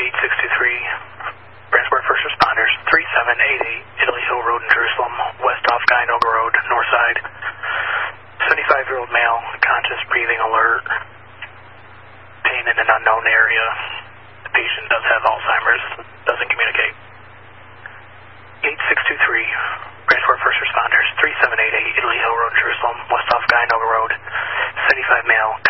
8623, transport first responders, 3788 Italy Hill Road in Jerusalem, west off Guyandoga Road, north side. 75-year-old male, conscious, breathing, alert, pain in an unknown area. The patient does have Alzheimer's, doesn't communicate. 8623, transport first responders, 3788 Italy Hill Road, Jerusalem, west off Guyandoga Road, 75 male,